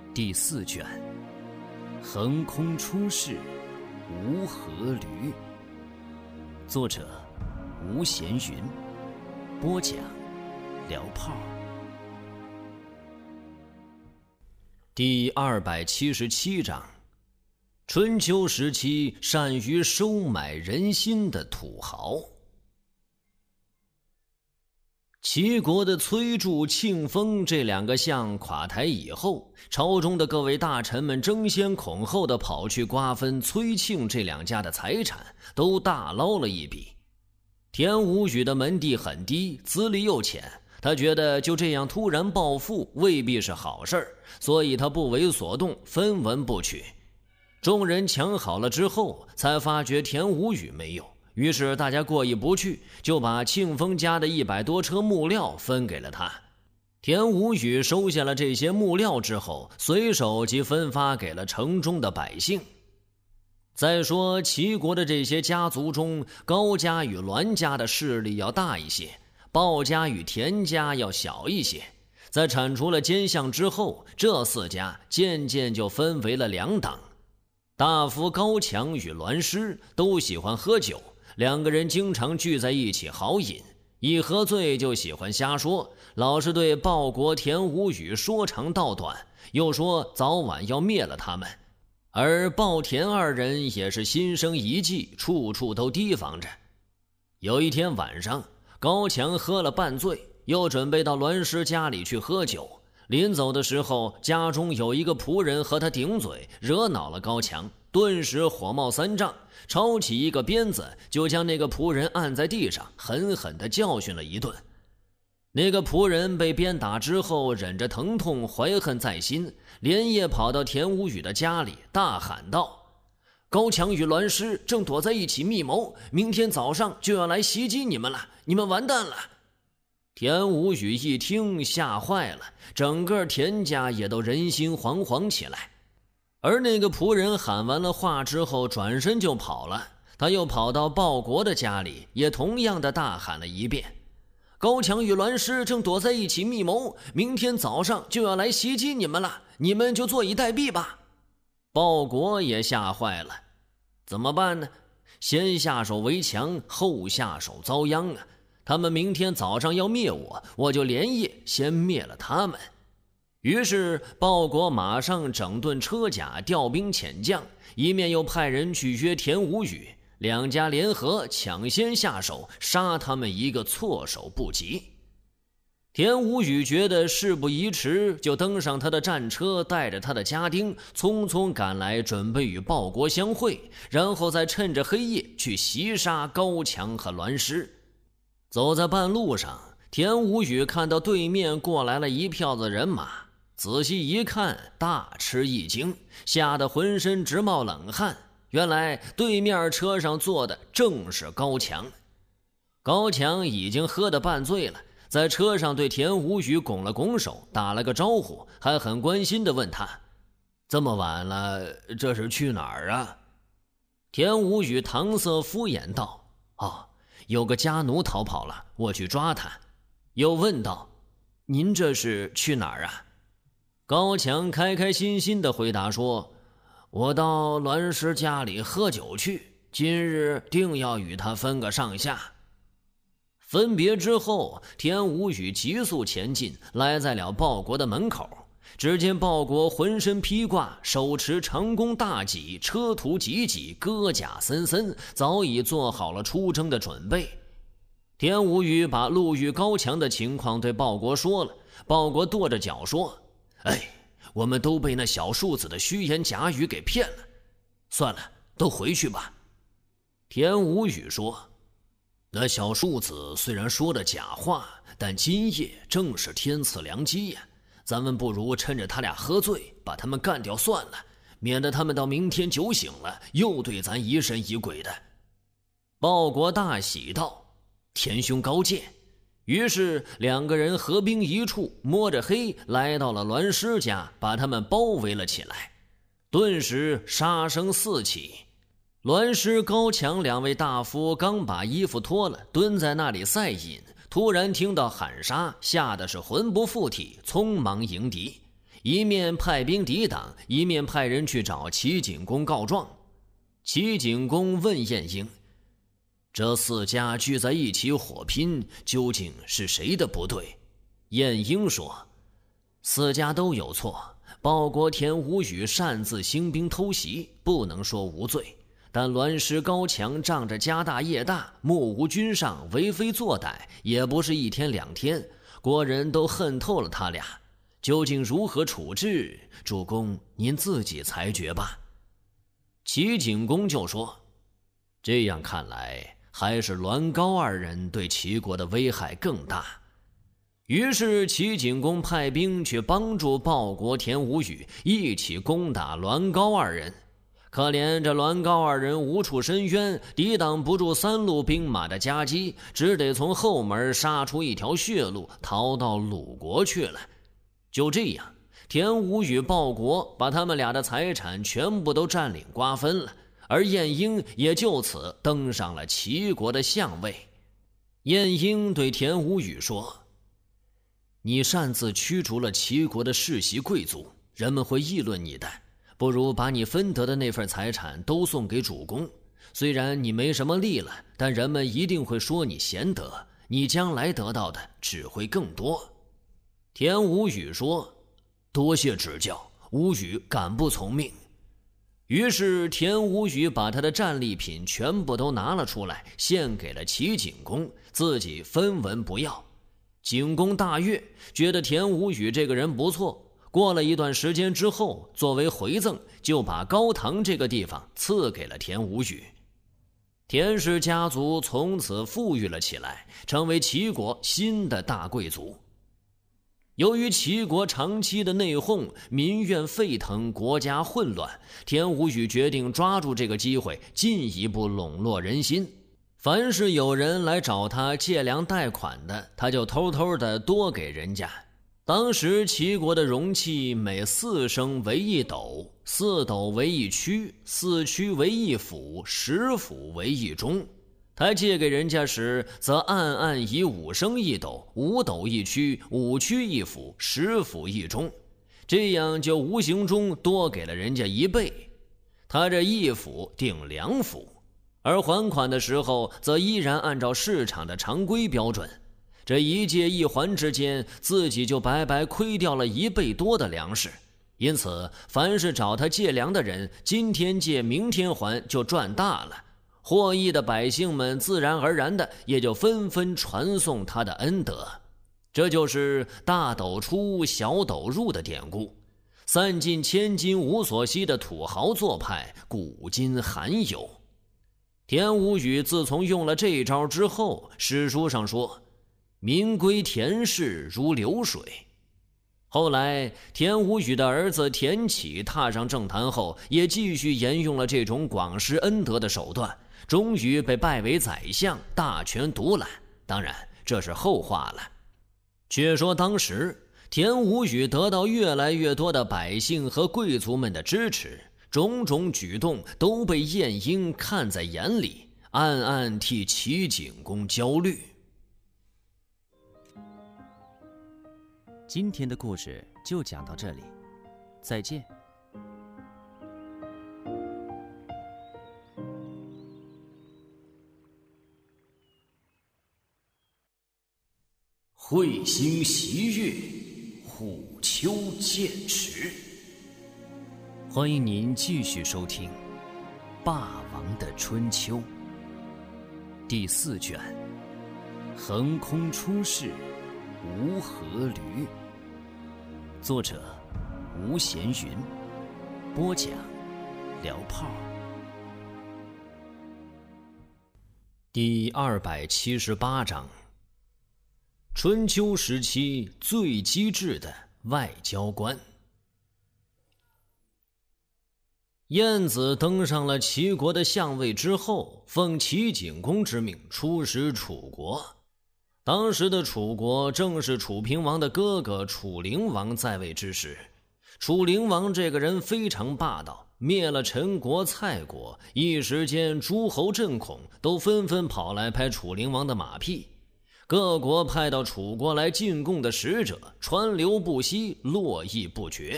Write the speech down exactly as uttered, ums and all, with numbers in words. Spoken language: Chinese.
第四卷，横空出世，无阖闾。作者：吴闲云，播讲：聊炮。第二百七十七章，春秋时期善于收买人心的土豪。齐国的崔杼、庆丰这两个相垮台以后，朝中的各位大臣们争先恐后的跑去瓜分崔庆这两家的财产，都大捞了一笔。田无宇的门第很低，资历又浅，他觉得就这样突然暴富未必是好事儿，所以他不为所动，分文不取。众人抢好了之后，才发觉田无宇没有，于是大家过意不去，就把庆丰家的一百多车木料分给了他。田无宇收下了这些木料之后，随手即分发给了城中的百姓。再说齐国的这些家族中，高家与栾家的势力要大一些，鲍家与田家要小一些。在铲除了奸相之后，这四家渐渐就分为了两党。大夫高强与栾师都喜欢喝酒，两个人经常聚在一起豪饮，一喝醉就喜欢瞎说，老是对鲍国田无宇说长道短，又说早晚要灭了他们。而鲍田二人也是心生一计，处处都提防着。有一天晚上，高强喝了半醉，又准备到栾师家里去喝酒。临走的时候，家中有一个仆人和他顶嘴，惹恼了高强，顿时火冒三丈，抄起一个鞭子就将那个仆人按在地上，狠狠地教训了一顿。那个仆人被鞭打之后，忍着疼痛，怀恨在心，连夜跑到田无宇的家里，大喊道：高强与栾师正躲在一起密谋，明天早上就要来袭击你们了，你们完蛋了。田无宇一听，吓坏了，整个田家也都人心惶惶起来。而那个仆人喊完了话之后，转身就跑了。他又跑到鲍国的家里，也同样的大喊了一遍：高强与栾师正躲在一起密谋，明天早上就要来袭击你们了，你们就坐以待毙吧。鲍国也吓坏了，怎么办呢？先下手为强，后下手遭殃啊！他们明天早上要灭我，我就连夜先灭了他们。于是鲍国马上整顿车甲，调兵遣将，一面又派人去约田无宇，两家联合抢先下手，杀他们一个措手不及。田无宇觉得事不宜迟，就登上他的战车，带着他的家丁匆匆赶来，准备与鲍国相会，然后再趁着黑夜去袭杀高强和栾师。走在半路上，田无宇看到对面过来了一票子人马，仔细一看，大吃一惊，吓得浑身直冒冷汗。原来对面车上坐的正是高强。高强已经喝得半醉了，在车上对田无宇拱了拱手，打了个招呼，还很关心地问他：这么晚了，这是去哪儿啊？田无宇搪塞敷衍道：哦，有个家奴逃跑了，我去抓他。又问道：您这是去哪儿啊？高强开开心心地回答说：我到栾师家里喝酒去，今日定要与他分个上下。分别之后，田无宇急速前进，来在了鲍国的门口。只见鲍国浑身披挂，手持长弓大戟，车途济济，戈甲森森，早已做好了出征的准备。田无宇把路遇高强的情况对鲍国说了，鲍国跺着脚说：哎，我们都被那小庶子的虚言假语给骗了，算了，都回去吧。田无宇说：那小庶子虽然说了假话，但今夜正是天赐良机呀，咱们不如趁着他俩喝醉，把他们干掉算了，免得他们到明天酒醒了，又对咱疑神疑鬼的。鲍国大喜道：田兄高见。于是两个人合兵一处，摸着黑来到了栾师家，把他们包围了起来。顿时杀声四起。栾师、高强两位大夫刚把衣服脱了，蹲在那里赛饮，突然听到喊杀，吓得是魂不附体，匆忙迎敌。 一面派兵抵挡，一面派人去找齐景公告状。齐景公问晏婴：“这四家聚在一起火拼，究竟是谁的不对？”晏婴说：“四家都有错。报国田无宇擅自兴兵偷袭，不能说无罪。但栾氏高强仗着家大业大，目无君上，为非作歹，也不是一天两天，国人都恨透了他俩。究竟如何处置，主公您自己裁决吧。”齐景公就说：“这样看来，还是栾高二人对齐国的危害更大。”于是齐景公派兵去帮助报国田无宇一起攻打栾高二人。可怜这栾高二人无处伸冤，抵挡不住三路兵马的夹击，只得从后门杀出一条血路，逃到鲁国去了。就这样，田无宇、报国把他们俩的财产全部都占领瓜分了，而晏婴也就此登上了齐国的相位。晏婴对田无宇说：“你擅自驱逐了齐国的世袭贵族，人们会议论你的，不如把你分得的那份财产都送给主公。虽然你没什么利了，但人们一定会说你贤德，你将来得到的只会更多。”田无宇说：“多谢指教，无宇敢不从命。”于是田无宇把他的战利品全部都拿了出来，献给了齐景公，自己分文不要。景公大悦，觉得田无宇这个人不错。过了一段时间之后，作为回赠，就把高唐这个地方赐给了田无宇。田氏家族从此富裕了起来，成为齐国新的大贵族。由于齐国长期的内讧，民怨沸腾，国家混乱，田无宇决定抓住这个机会，进一步笼络人心。凡是有人来找他借粮贷款的，他就偷偷的多给人家。当时齐国的容器每四升为一斗，四斗为一区，四区为一府，十府为一中。他借给人家时，则暗暗以五升一斗，五斗一区，五区一府，十府一中，这样就无形中多给了人家一倍。他这一府顶两府，而还款的时候则依然按照市场的常规标准。这一借一还之间，自己就白白亏掉了一倍多的粮食。因此凡是找他借粮的人，今天借明天还，就赚大了。获益的百姓们自然而然的也就纷纷传颂他的恩德。这就是大斗出小斗入的典故，散尽千金无所惜的土豪做派古今罕有。田无宇自从用了这招之后，史书上说民归田氏如流水。后来田无宇的儿子田启踏上政坛后，也继续沿用了这种广施恩德的手段，终于被拜为宰相，大权独揽。当然这是后话了。却说当时田无宇得到越来越多的百姓和贵族们的支持，种种举动都被晏婴看在眼里，暗暗替齐景公焦虑。 今天的故事就讲到这里，再见。 彗星袭月，虎丘剑池。欢迎您继续收听《霸王的春秋》第四卷，横空出世无阖闾。作者吴闲云，播讲聊炮。第二百七十八章，春秋时期最机智的外交官。晏子登上了齐国的相位之后，奉齐景公之命出使楚国。当时的楚国正是楚平王的哥哥楚灵王在位之时。楚灵王这个人非常霸道，灭了陈国、蔡国，一时间诸侯震恐，都纷纷跑来拍楚灵王的马屁。 各国派到楚国来进贡的使者川流不息，络绎不绝。